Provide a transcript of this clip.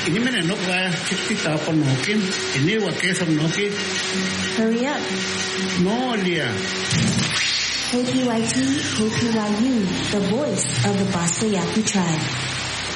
Ini mana nok ba chikti tapan nokin. Ini wakesam nokin. Hurry up. No, Lia. KPYT, KPYU, the voice of the Basta Yaku tribe.